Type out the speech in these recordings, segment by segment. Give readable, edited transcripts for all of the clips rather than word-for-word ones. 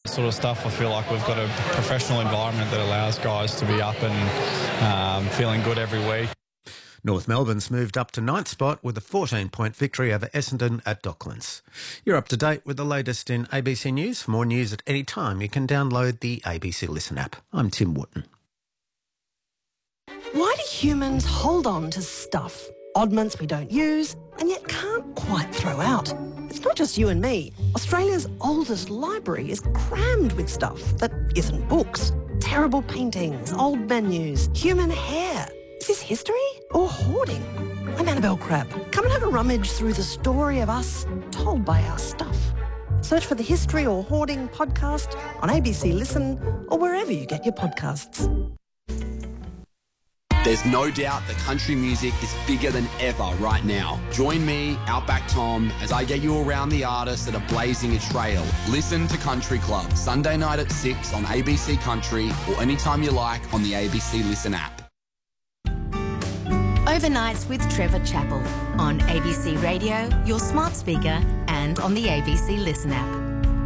sort of stuff. I feel like we've got a professional environment that allows guys to be up and feeling good every week. North Melbourne's moved up to 9th spot with a 14-point victory over Essendon at Docklands. You're up to date with the latest in ABC News. For more news at any time, you can download the ABC Listen app. I'm Tim Wootton. Why do humans hold on to stuff? Oddments we don't use and yet can't quite throw out. It's not just you and me. Australia's oldest library is crammed with stuff that isn't books. Terrible paintings, old menus, human hair. Is this history or hoarding? I'm Annabelle Crabb. Come and have a rummage through the story of us told by our stuff. Search for the History or Hoarding podcast on ABC Listen or wherever you get your podcasts. There's no doubt that country music is bigger than ever right now. Join me, Outback Tom, as I get you around the artists that are blazing a trail. Listen to Country Club, Sunday night at 6 on ABC Country or anytime you like on the ABC Listen app. Overnights with Trevor Chappell on ABC Radio, your smart speaker and on the ABC Listen app.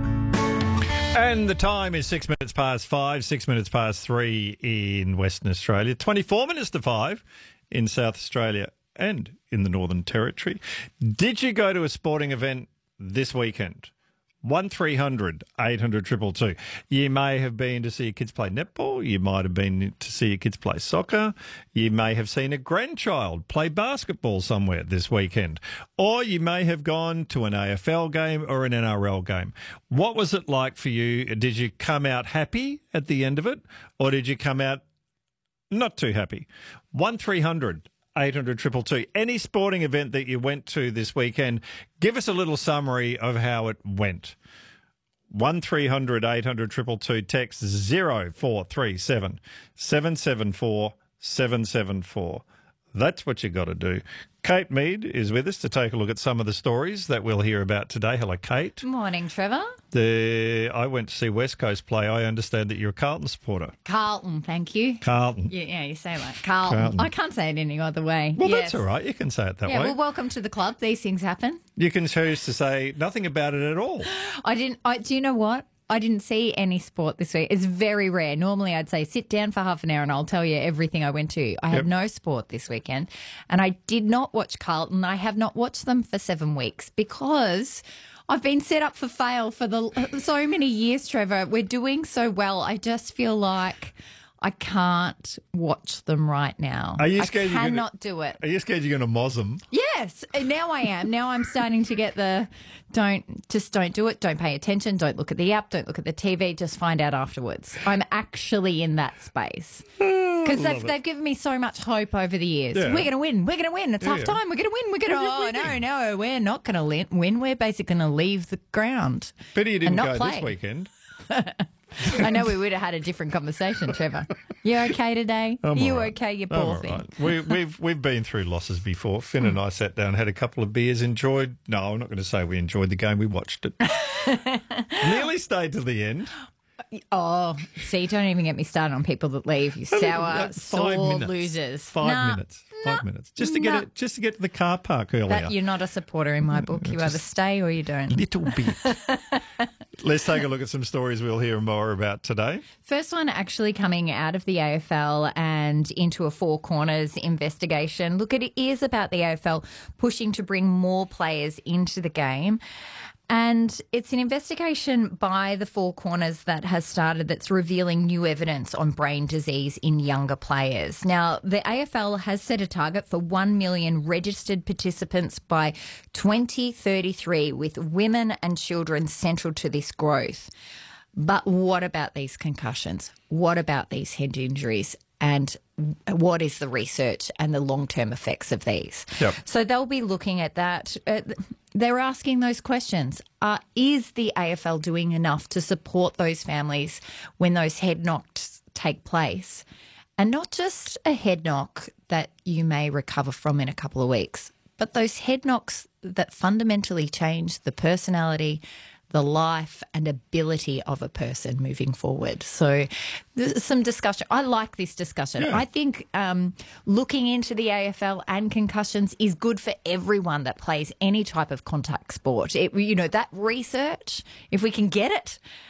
And the time is 6 minutes past 5, 6 minutes past 3 in Western Australia, 24 minutes to 5 in South Australia and in the Northern Territory. Did you go to a sporting event this weekend? 1300 800 222. You may have been to see your kids play netball. You might have been to see your kids play soccer. You may have seen a grandchild play basketball somewhere this weekend. Or you may have gone to an AFL game or an NRL game. What was it like for you? Did you come out happy at the end of it? Or did you come out not too happy? 1300 800 222. Any sporting event that you went to this weekend, give us a little summary of how it went. 1300 800 222. Text 0437 774 774. That's what you got to do. Kate Mead is with us to take a look at some of the stories that we'll hear about today. Hello, Kate. Morning, Trevor. I went to see West Coast play. I understand that you're a Carlton supporter. Carlton, thank you. Carlton. Yeah, you say like Carlton. I can't say it any other way. Well, that's all right. You can say it that way. Well, welcome to the club. These things happen. You can choose to say nothing about it at all. Do you know what? I didn't see any sport this week. It's very rare. Normally I'd say sit down for half an hour and I'll tell you everything I went to. I had no sport this weekend and I did not watch Carlton. I have not watched them for 7 weeks because I've been set up for fail for so many years, Trevor. We're doing so well. I just feel like I can't watch them right now. Are you scared? I cannot do it. Are you scared you're going to moz them? Yes, now I am. Now I'm starting to get the don't do it. Don't pay attention. Don't look at the app. Don't look at the TV. Just find out afterwards. I'm actually in that space because they've given me so much hope over the years. Yeah. We're going to win. We're going to win. It's half time. We're going to win. We're going to. No, we're not going to win. We're basically going to leave the ground. Pity you didn't go this weekend. I know we would have had a different conversation, Trevor. You okay today? You right. okay, you poor thing? Right. We've been through losses before. Finn and I sat down, had a couple of beers, enjoyed. No, I'm not going to say we enjoyed the game. We watched it. Nearly stayed to the end. Oh, see, don't even get me started on people that leave. You sour, sore losers. 5 minutes. 5 minutes. Just to get to the car park earlier. You're not a supporter in my book. You either stay or you don't. Little bit. Let's take a look at some stories we'll hear more about today. First one actually coming out of the AFL and into a Four Corners investigation. Look, it is about the AFL pushing to bring more players into the game. And it's an investigation by the Four Corners that has started that's revealing new evidence on brain disease in younger players. Now, the AFL has set a target for 1 million registered participants by 2033, with women and children central to this growth. But what about these concussions? What about these head injuries? And what is the research and the long-term effects of these? Yep. So they'll be looking at that. They're asking those questions. Is the AFL doing enough to support those families when those head knocks take place? And not just a head knock that you may recover from in a couple of weeks, but those head knocks that fundamentally change the personality, the life and ability of a person moving forward. So there's some discussion. I like this discussion. Yeah. I think looking into the AFL and concussions is good for everyone that plays any type of contact sport. That research, if we can get it,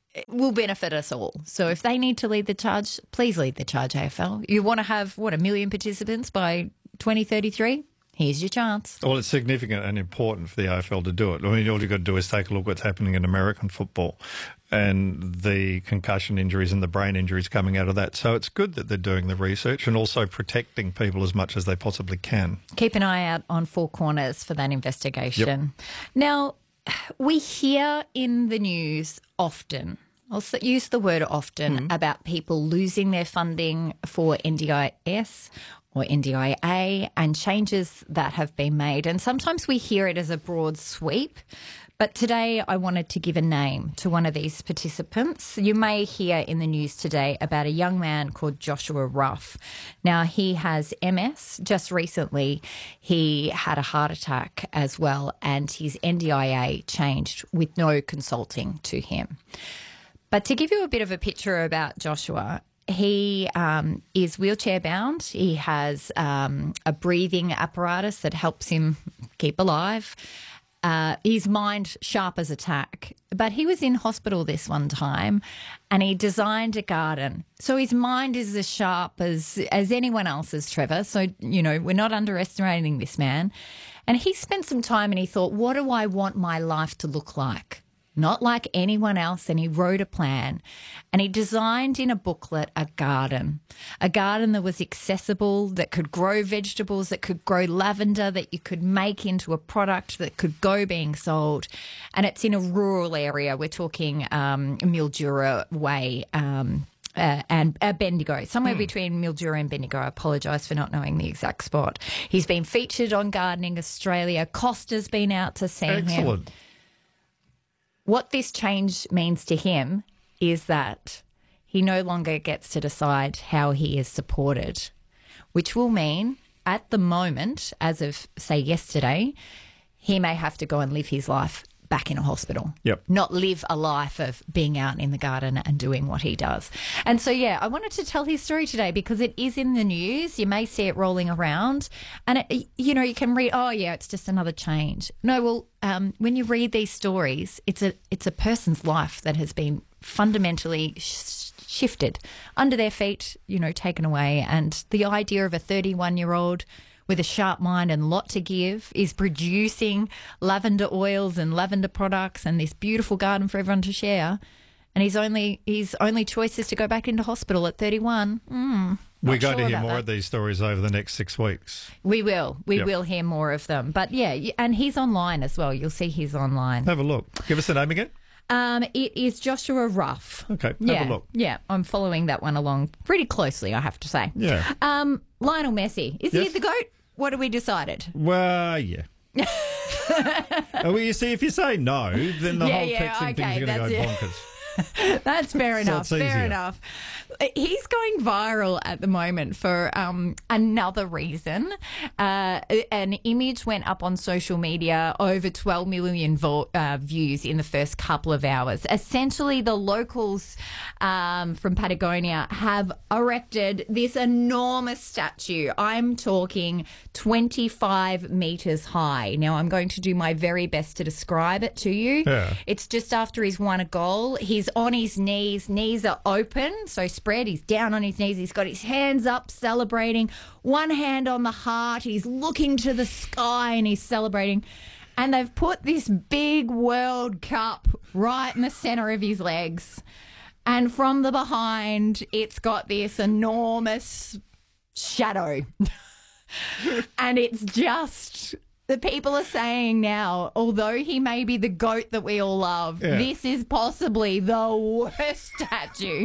will benefit us all. So if they need to lead the charge, please lead the charge, AFL. You want to have, 1 million participants by 2033? Here's your chance. Well, it's significant and important for the AFL to do it. I mean, all you've got to do is take a look at what's happening in American football and the concussion injuries and the brain injuries coming out of that. So it's good that they're doing the research and also protecting people as much as they possibly can. Keep an eye out on Four Corners for that investigation. Yep. Now, we hear in the news often, I'll use the word often, about people losing their funding for NDIS or NDIA and changes that have been made. And sometimes we hear it as a broad sweep. But today I wanted to give a name to one of these participants. You may hear in the news today about a young man called Joshua Ruff. Now, he has MS. Just recently, he had a heart attack as well, and his NDIA changed with no consulting to him. But to give you a bit of a picture about Joshua, he is wheelchair bound. He has a breathing apparatus that helps him keep alive. His mind sharp as a tack. But he was in hospital this one time and he designed a garden. So his mind is as sharp as anyone else's, Trevor. So, we're not underestimating this man. And he spent some time and he thought, what do I want my life to look like? Not like anyone else, and he wrote a plan. And he designed in a booklet a garden that was accessible, that could grow vegetables, that could grow lavender, that you could make into a product that could go being sold. And it's in a rural area. We're talking Mildura Way and Bendigo, somewhere between Mildura and Bendigo. I apologise for not knowing the exact spot. He's been featured on Gardening Australia. Costa's been out to see him. Excellent. What this change means to him is that he no longer gets to decide how he is supported, which will mean at the moment, as of, say, yesterday, he may have to go and live his life back in a hospital. Yep. Not live a life of being out in the garden and doing what he does. And so, I wanted to tell his story today because it is in the news. You may see it rolling around and, you can read, it's just another change. No, well, when you read these stories, it's a person's life that has been fundamentally shifted under their feet, taken away. And the idea of a 31-year-old with a sharp mind and lot to give is producing lavender oils and lavender products and this beautiful garden for everyone to share. And his only choice is to go back into hospital at 31. We're going to hear more of these stories over the next 6 weeks. We will. We will hear more of them. But and he's online as well. You'll see he's online. Have a look. Give us the name again. It is Joshua Ruff. Okay, have a look. Yeah, I'm following that one along pretty closely, I have to say. Yeah. Lionel Messi. Is he the GOAT? What have we decided? Well, yeah. Well, you see, if you say no, then the whole texting thing's going to go bonkers. That's fair enough. So fair enough. He's going viral at the moment for another reason. An image went up on social media, over 12 million views in the first couple of hours. Essentially, the locals from Patagonia have erected this enormous statue. I'm talking 25 metres high. Now, I'm going to do my very best to describe it to you. Yeah. It's just after he's won a goal. He's on his knees are open, so spread. He's down on his knees. He's got his hands up, celebrating. One hand on the heart. He's looking to the sky and he's celebrating. And they've put this big World Cup right in the centre of his legs. And from the behind, it's got this enormous shadow. And it's just... The people are saying now, although he may be the GOAT that we all love, this is possibly the worst statue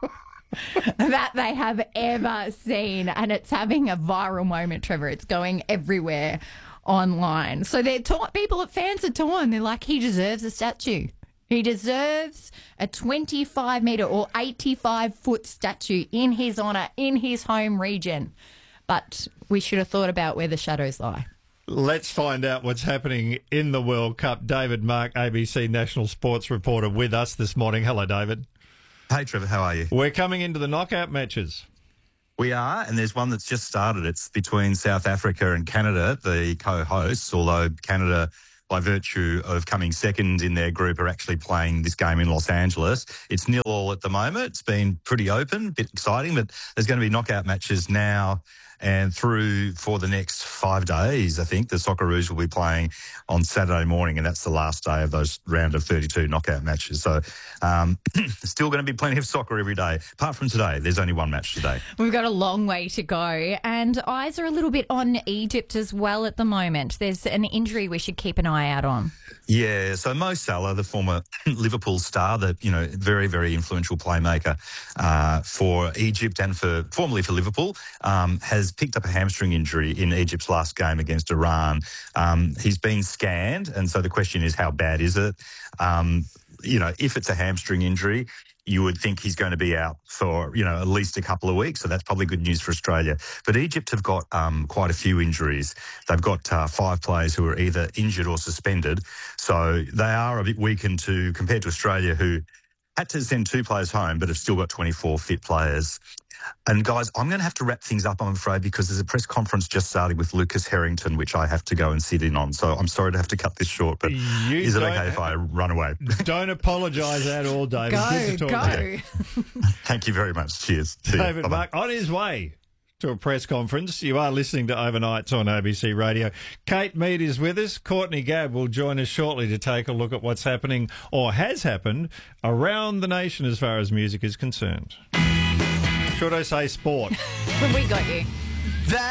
that they have ever seen. And it's having a viral moment, Trevor. It's going everywhere online. So fans are torn. They're like, he deserves a statue. He deserves a 25-metre or 85-foot statue in his honour, in his home region. But we should have thought about where the shadows lie. Let's find out what's happening in the World Cup. David Mark, ABC National Sports reporter, with us this morning. Hello, David. Hey, Trevor, how are you? We're coming into the knockout matches. We are, and there's one that's just started. It's between South Africa and Canada, the co-hosts, although Canada by virtue of coming second in their group, are actually playing this game in Los Angeles. It's 0-0 at the moment. It's been pretty open, a bit exciting, but there's going to be knockout matches now and through for the next 5 days. I think the Socceroos will be playing on Saturday morning, and that's the last day of those round of 32 knockout matches. So still going to be plenty of soccer every day. Apart from today, there's only one match today. We've got a long way to go, and eyes are a little bit on Egypt as well at the moment. There's an injury we should keep an eye out on. Yeah, so Mo Salah, the former Liverpool star, the very, very influential playmaker for Egypt and formerly for Liverpool, has picked up a hamstring injury in Egypt's last game against Iran. He's been scanned, and so the question is, how bad is it? If it's a hamstring injury, you would think he's going to be out for, at least a couple of weeks. So that's probably good news for Australia. But Egypt have got quite a few injuries. They've got 5 players who are either injured or suspended. So they are a bit weakened compared to Australia, who had to send 2 players home but have still got 24 fit players. And, guys, I'm going to have to wrap things up, I'm afraid, because there's a press conference just starting with Lucas Harrington, which I have to go and sit in on. So I'm sorry to have to cut this short, but is it okay if I run away? Don't apologise at all, David. Good to talk to you. Thank you very much. Cheers. David Mark, on his way to a press conference. You are listening to Overnights on ABC Radio. Kate Mead is with us. Courtney Gabb will join us shortly to take a look at what's happening or has happened around the nation as far as music is concerned. Should I say sport? We got you.